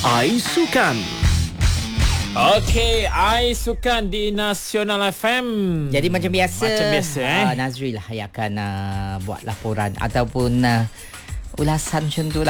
Ai Sukan. Okey, I Sukan di Nasional FM. Jadi macam biasa, Nazri lah yang akan buat laporan ataupun ulasan macam tu lah.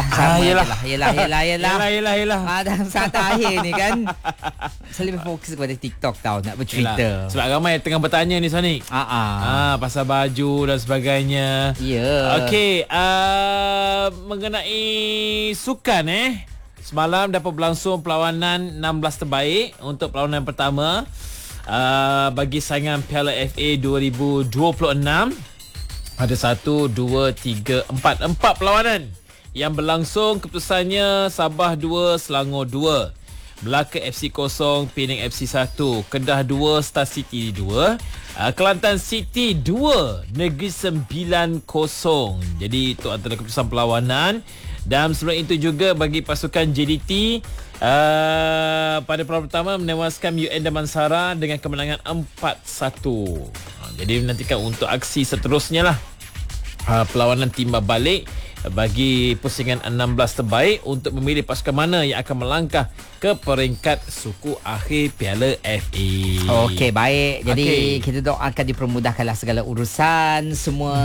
Yelah. Dalam saat akhir ni kan saya lebih fokus kepada TikTok tau, nak bercerita. Sebab ramai tengah bertanya ni Sonic. Pasal baju dan sebagainya. Ya. Okey, mengenai sukan semalam dapat berlangsung perlawanan 16 terbaik untuk perlawanan pertama bagi saingan Piala FA 2026. Ada 1, 2, 3, 4 perlawanan yang berlangsung. Keputusannya Sabah 2, Selangor 2, Melaka FC 0, Penang FC 1, Kedah 2, Star City 2, Kelantan City 2, Negeri 9 0. Jadi itu antara keputusan perlawanan. Dan sebelum itu juga bagi pasukan JDT pada perlawanan pertama menewaskan UN Damansara dengan kemenangan 4-1. Jadi menantikan untuk aksi seterusnya lah, perlawanan timbal balik bagi pusingan 16 terbaik untuk memilih pasukan mana yang akan melangkah ke peringkat suku akhir Piala FA. Okey, baik. Jadi kita doakan dipermudahkanlah segala urusan semua.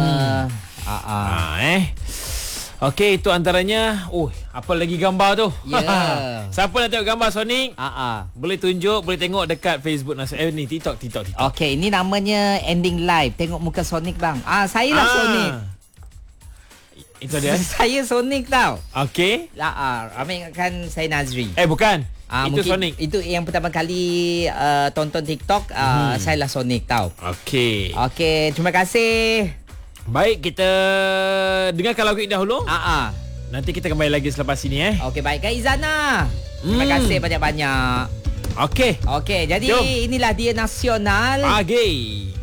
Okey, itu antaranya. Apa lagi gambar tu? Yeah. Siapa nak tengok gambar Sonic? Boleh tunjuk, boleh tengok dekat Facebook ni TikTok. Okey, ini namanya Ending Live. Tengok muka Sonic bang. Saya lah Sonic. Itu dia. Saya Sonic tau. Okey. Ramai ingatkan saya Nazri. Bukan. Itu Sonic. Itu yang pertama kali tonton TikTok. Saya lah Sonic tau. Okey. Terima kasih. Baik, kita dengarkan lagu ini dahulu. Nanti kita kembali lagi selepas ini. Okey, baik. Kak Izana, terima kasih banyak-banyak. Okey, jadi inilah dia Nasional Pagi.